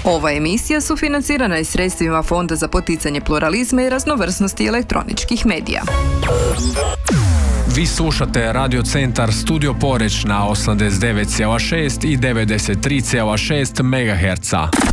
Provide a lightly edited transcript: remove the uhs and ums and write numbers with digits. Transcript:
Ova emisija sufinancirana je sredstvima Fonda za poticanje pluralizma i raznovrsnosti elektroničkih medija. Vi slušate Radio Centar Studio Poreč na 89,6 i 93,6 MHz.